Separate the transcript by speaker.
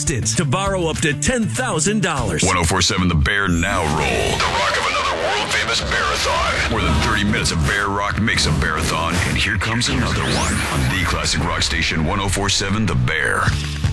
Speaker 1: assistance to borrow up to $10,000.
Speaker 2: 1047 The Bear now roll. The rock of another world-famous Bearathon. More than 30 minutes of Bear Rock makes a Bearathon, and here comes another one on the classic rock station 1047 The Bear.